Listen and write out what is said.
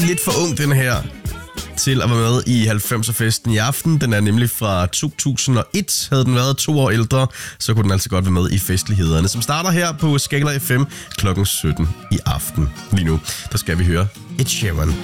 lidt for ung, den her, til at være med i 90'er-festen i aften. Den er nemlig fra 2001. Havde den været 2 år ældre, så kunne den altså godt være med i festlighederne, som starter her på Skala FM klokken 17 i aften. Lige nu, der skal vi høre Ed Sheeran.